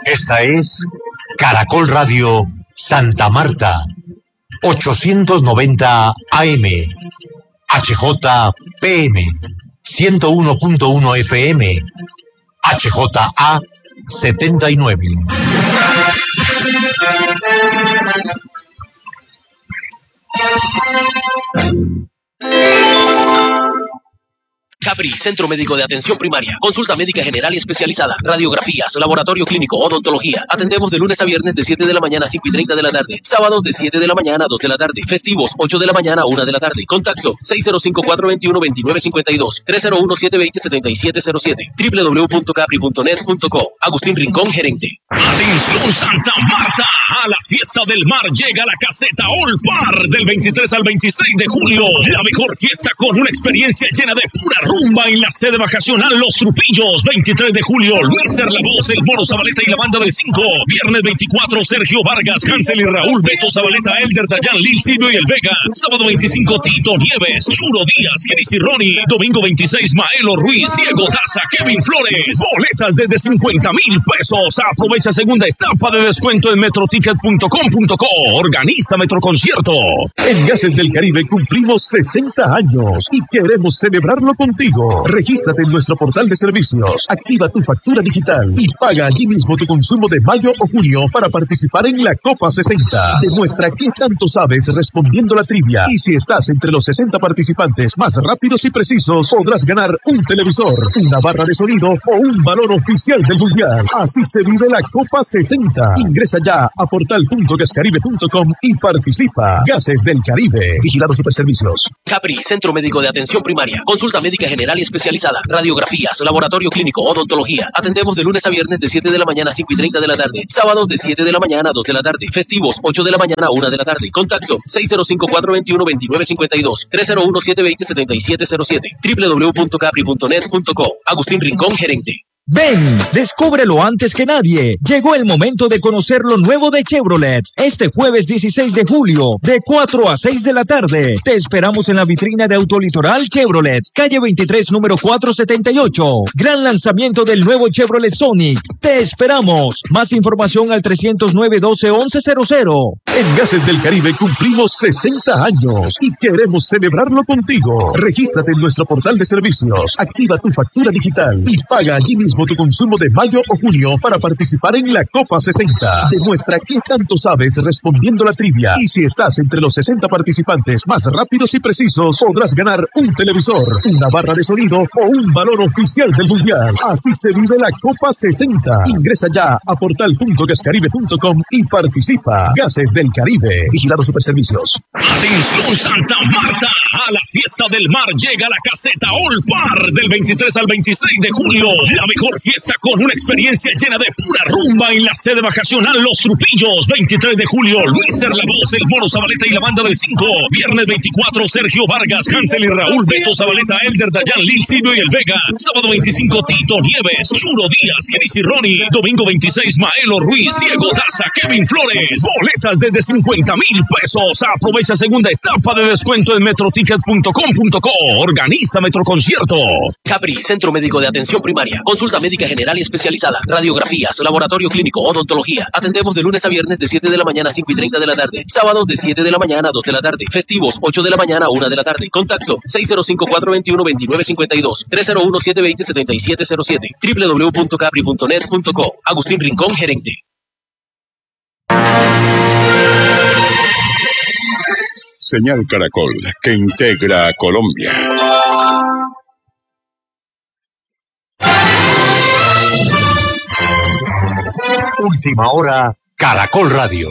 Esta es Caracol Radio Santa Marta, 890 AM, HJPM, 101.1 FM, HJA 79. Capri, Centro Médico de Atención Primaria. Consulta médica general y especializada. Radiografías, laboratorio clínico, odontología. Atendemos de lunes a viernes de 7 de la mañana a 5:30 de la tarde. Sábados de 7 de la mañana a 2 de la tarde. Festivos, 8 de la mañana a 1 de la tarde. Contacto 605-421-2952. 301-720-7707. www.capri.net.co. Agustín Rincón, gerente. Atención Santa Marta, a la fiesta del mar llega la caseta All Par del 23 al 26 de julio. La mejor fiesta con una experiencia llena de pura rumba en la sede vacacional Los Trupillos. 23 de julio, Luis La Voz, el Mono Zabaleta y la banda del 5. Viernes 24, Sergio Vargas, Hansel y Raúl, Beto Zabaleta, Elder Dayan, Lil Silvio y El Vega. Sábado 25, Tito Nieves, Churo Díaz, Cris y Ronnie. Domingo 26, Maelo Ruiz, Diego Daza, Kevin Flores. Boletas desde 50,000 pesos. Aprovecha segunda etapa de descuento en metroticket.com.co. Organiza Metroconcierto. En Gases del Caribe cumplimos 60 años y queremos celebrarlo contigo. Regístrate en nuestro portal de servicios, activa tu factura digital y paga allí mismo tu consumo de mayo o junio para participar en la Copa 60. Demuestra qué tanto sabes respondiendo la trivia, y si estás entre los 60 participantes más rápidos y precisos, podrás ganar un televisor, una barra de sonido o un balón oficial del Mundial. Así se vive la Copa 60. Ingresa ya a portal.gascaribe.com y participa. Gases del Caribe. Vigilado Superservicios. Capri, Centro Médico de Atención Primaria. Consulta médica general y especializada. Radiografías, laboratorio clínico, odontología. Atendemos de lunes a viernes de 7 de la mañana a 5:30 de la tarde. Sábados de 7 de la mañana a 2 de la tarde. Festivos, 8 de la mañana a 1 de la tarde. Contacto 605-421-2952. 301-720-7707. www.capri.net.co. Agustín Rincón, gerente. Ven, descúbrelo antes que nadie. Llegó el momento de conocer lo nuevo de Chevrolet. Este jueves 16 de julio, de 4 a 6 de la tarde. Te esperamos en la vitrina de Autolitoral Chevrolet, calle 23, número 478. Gran lanzamiento del nuevo Chevrolet Sonic. Te esperamos. Más información al 309-12-1100. En Gases del Caribe cumplimos 60 años y queremos celebrarlo contigo. Regístrate en nuestro portal de servicios, activa tu factura digital y paga allí mismo tu consumo de mayo o junio para participar en la Copa 60. Demuestra qué tanto sabes respondiendo la trivia, y si estás entre los 60 participantes más rápidos y precisos, podrás ganar un televisor, una barra de sonido o un balón oficial del Mundial. Así se vive la Copa 60. Ingresa ya a portal.gascaribe.com y participa. Gases del Caribe. Vigilado Superservicios. Atención Santa Marta, a la fiesta del mar llega la caseta All Par del 23 al 26 de julio. La mejor fiesta con una experiencia llena de pura rumba en la sede vacacional Los Trupillos. 23 de julio, Luis La Voz, el Mono Zabaleta y la banda del 5. Viernes 24, Sergio Vargas, Hansel y Raúl, Beto Zabaleta, Elder Dayan, Lil Silvio y El Vega. Sábado 25, Tito Nieves, Churo Díaz, Cris y Ronnie. Domingo 26, Maelo Ruiz, Diego Daza, Kevin Flores. Boletas desde 50,000 pesos. Aprovecha segunda etapa de descuento en metroticket.com.co. Organiza Metroconcierto. Capri, Centro Médico de Atención Primaria. Consulta médica general y especializada. Radiografías, laboratorio clínico, odontología. Atendemos de lunes a viernes de 7 de la mañana a 5:30 de la tarde. Sábados de 7 de la mañana a 2 de la tarde. Festivos, 8 de la mañana a 1 de la tarde. Contacto 605-421-2952. 301-720-7707. www.capri.net.co. Agustín Rincón, gerente. Señal Caracol, que integra a Colombia. Última hora, Caracol Radio.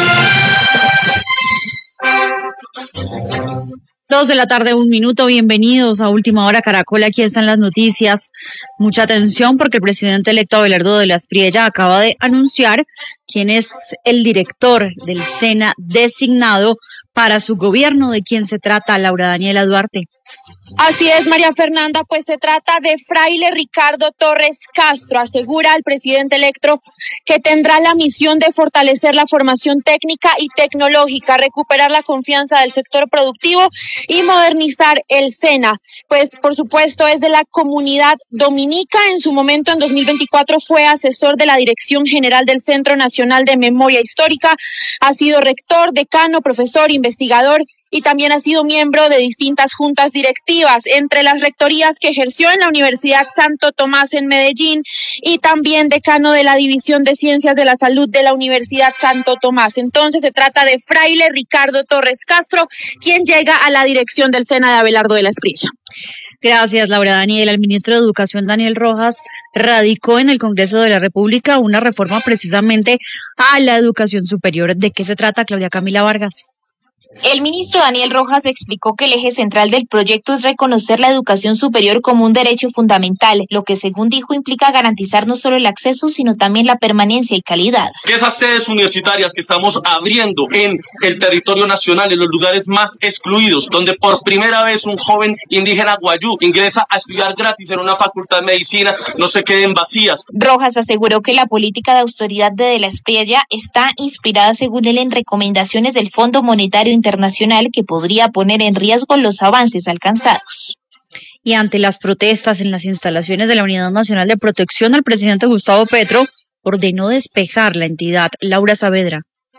2 de la tarde, 1 minuto. Bienvenidos a Última Hora Caracol. Aquí están las noticias. Mucha atención porque el presidente electo Abelardo de las Priella acaba de anunciar quién es el director del SENA designado para su gobierno. ¿De quién se trata, Laura Daniela Duarte? Así es, María Fernanda, pues se trata de Fraile Ricardo Torres Castro. Asegura el presidente electo que tendrá la misión de fortalecer la formación técnica y tecnológica, recuperar la confianza del sector productivo y modernizar el SENA. Pues, por supuesto, es de la comunidad dominica. En su momento, en 2024, fue asesor de la Dirección General del Centro Nacional de Memoria Histórica. Ha sido rector, decano, profesor, investigador y también ha sido miembro de distintas juntas directivas, entre las rectorías que ejerció en la Universidad Santo Tomás en Medellín y también decano de la División de Ciencias de la Salud de la Universidad Santo Tomás. Entonces se trata de Fraile Ricardo Torres Castro, quien llega a la dirección del SENA de Abelardo de la Espriella. Gracias, Laura Daniela. El ministro de Educación, Daniel Rojas, radicó en el Congreso de la República una reforma precisamente a la educación superior. ¿De qué se trata, Claudia Camila Vargas? El ministro Daniel Rojas explicó que el eje central del proyecto es reconocer la educación superior como un derecho fundamental, lo que según dijo implica garantizar no solo el acceso, sino también la permanencia y calidad. Que esas sedes universitarias que estamos abriendo en el territorio nacional, en los lugares más excluidos, donde por primera vez un joven indígena guayú ingresa a estudiar gratis en una facultad de medicina, no se queden vacías. Rojas aseguró que la política de austeridad de la Espriella está inspirada, según él, en recomendaciones del Fondo Monetario Internacional que podría poner en riesgo los avances alcanzados. Y ante las protestas en las instalaciones de la Unidad Nacional de Protección, el presidente Gustavo Petro ordenó despejar la entidad. Laura Saavedra.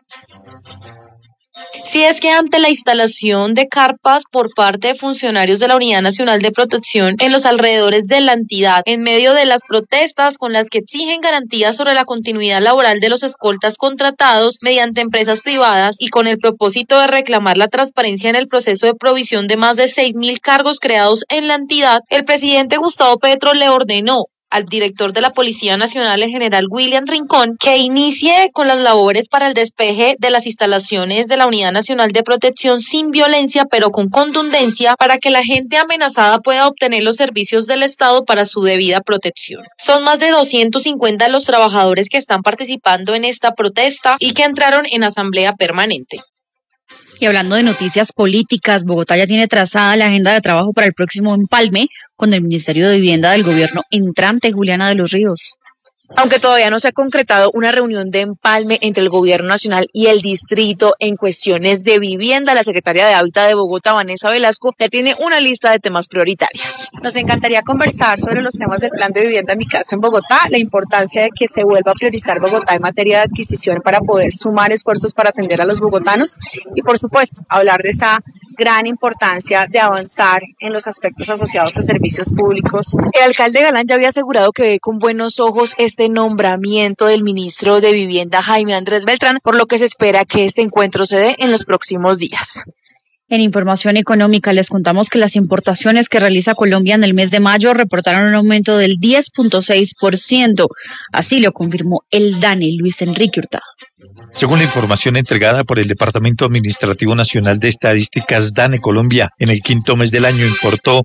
Si es que ante la instalación de carpas por parte de funcionarios de la Unidad Nacional de Protección en los alrededores de la entidad, en medio de las protestas con las que exigen garantías sobre la continuidad laboral de los escoltas contratados mediante empresas privadas y con el propósito de reclamar la transparencia en el proceso de provisión de más de 6.000 cargos creados en la entidad, el presidente Gustavo Petro le ordenó al director de la Policía Nacional, el general William Rincón, que inicie con las labores para el despeje de las instalaciones de la Unidad Nacional de Protección sin violencia, pero con contundencia, para que la gente amenazada pueda obtener los servicios del Estado para su debida protección. Son más de 250 los trabajadores que están participando en esta protesta y que entraron en asamblea permanente. Y hablando de noticias políticas, Bogotá ya tiene trazada la agenda de trabajo para el próximo empalme con el Ministerio de Vivienda del gobierno entrante. Juliana de los Ríos. Aunque todavía no se ha concretado una reunión de empalme entre el gobierno nacional y el distrito en cuestiones de vivienda, la secretaria de Hábitat de Bogotá, Vanessa Velasco, ya tiene una lista de temas prioritarios. Nos encantaría conversar sobre los temas del plan de vivienda en mi casa en Bogotá, la importancia de que se vuelva a priorizar Bogotá en materia de adquisición para poder sumar esfuerzos para atender a los bogotanos y, por supuesto, hablar de esa gran importancia de avanzar en los aspectos asociados a servicios públicos. El alcalde Galán ya había asegurado que ve con buenos ojos este nombramiento del ministro de Vivienda, Jaime Andrés Beltrán, por lo que se espera que este encuentro se dé en los próximos días. En información económica les contamos que las importaciones que realiza Colombia en el mes de mayo reportaron un aumento del 10.6%. Así lo confirmó el DANE, Luis Enrique Hurtado. Según la información entregada por el Departamento Administrativo Nacional de Estadísticas DANE Colombia, en el quinto mes del año importó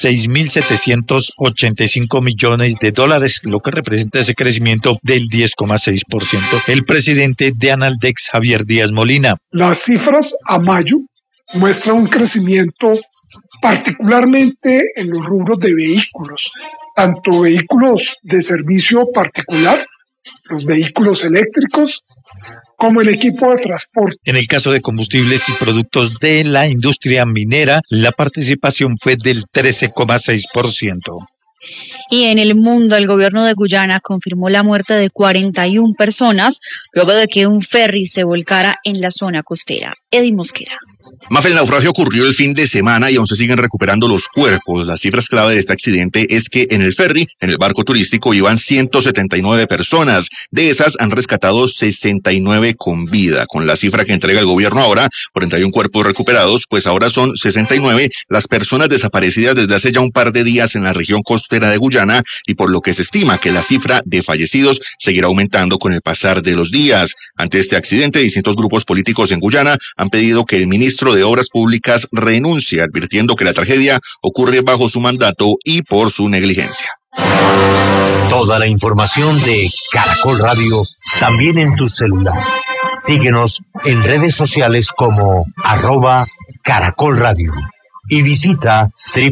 6.785 millones de dólares, lo que representa ese crecimiento del 10,6%. El presidente de Analdex, Javier Díaz Molina. Las cifras a mayo muestran un crecimiento particularmente en los rubros de vehículos, tanto vehículos de servicio particular, los vehículos eléctricos, como el equipo de transporte. En el caso de combustibles y productos de la industria minera, la participación fue del 13,6%. Y en el mundo, el gobierno de Guyana confirmó la muerte de 41 personas luego de que un ferry se volcara en la zona costera. Eddie Mosquera. Mafe, el naufragio ocurrió el fin de semana y aún se siguen recuperando los cuerpos. Las cifras clave de este accidente es que en el ferry, en el barco turístico, iban 179 personas. De esas han rescatado 69 con vida. Con la cifra que entrega el gobierno ahora, 41 cuerpos recuperados, pues ahora son 69 las personas desaparecidas desde hace ya un par de días en la región costera de Guyana, y por lo que se estima que la cifra de fallecidos seguirá aumentando con el pasar de los días. Ante este accidente, distintos grupos políticos en Guyana han pedido que el ministro de Obras Públicas renuncie, advirtiendo que la tragedia ocurre bajo su mandato y por su negligencia. Toda la información de Caracol Radio también en tu celular. Síguenos en redes sociales como @Caracol Radio. y visita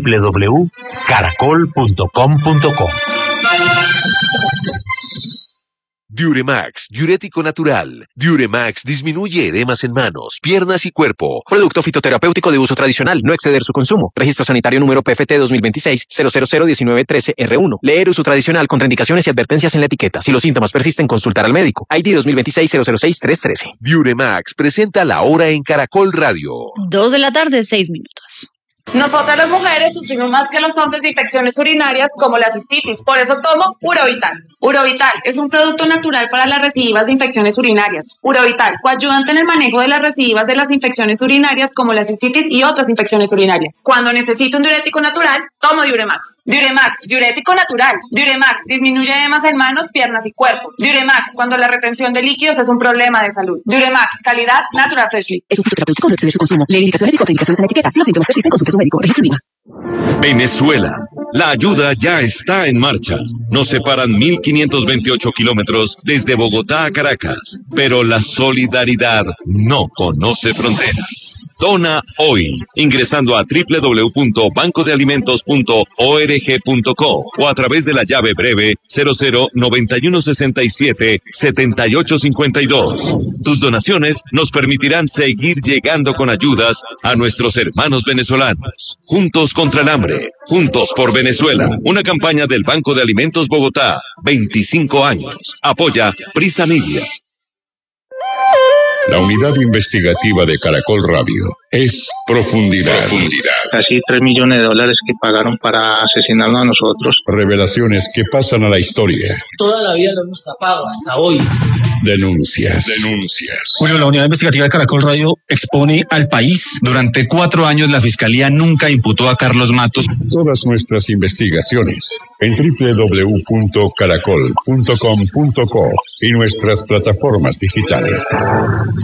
www.caracol.com.co. Diuremax, diurético natural. Diuremax disminuye edemas en manos, piernas y cuerpo. Producto fitoterapéutico de uso tradicional, no exceder su consumo. Registro sanitario número PFT 2026-0001913R1. Leer uso tradicional, contraindicaciones y advertencias en la etiqueta. Si los síntomas persisten, consultar al médico. ID 2026-006-313. Diuremax presenta La Hora en Caracol Radio. 2 de la tarde, 6 minutos. Nosotras las mujeres sufrimos más que los hombres de infecciones urinarias como la cistitis, por eso tomo Urovital. Urovital es un producto natural para las recidivas de infecciones urinarias. Urovital, coayudante en el manejo de las recidivas de las infecciones urinarias como la cistitis y otras infecciones urinarias. Cuando necesito un diurético natural, tomo Diuremax. Diuremax, diurético natural. Diuremax, disminuye edemas en manos, piernas y cuerpo. Diuremax, cuando la retención de líquidos es un problema de salud. Diuremax, calidad Natural Freshly. Es un fitoterapéutico, no exceder su consumo. Lee indicaciones y contraindicaciones en la etiqueta. Si los síntomas persisten, consulte a su médico. Registro IVA. Venezuela. La ayuda ya está en marcha. Nos separan 1.528 kilómetros desde Bogotá a Caracas, pero la solidaridad no conoce fronteras. Dona hoy, ingresando a www.bancodealimentos.org.co o a través de la llave breve 009167-7852. Tus donaciones nos permitirán seguir llegando con ayudas a nuestros hermanos venezolanos. Juntos contra el hambre, juntos por Venezuela. Una campaña del Banco de Alimentos Bogotá. 25 años. Apoya Prisa Media. La unidad investigativa de Caracol Radio es Profundidad. Casi $3 millones que pagaron para asesinarnos a nosotros. Revelaciones que pasan a la historia. Toda la vida lo hemos tapado, hasta hoy. Denuncias. Bueno, la unidad investigativa de Caracol Radio expone al país. Durante 4 años la Fiscalía nunca imputó a Carlos Matos. Todas nuestras investigaciones en www.caracol.com.co y nuestras plataformas digitales.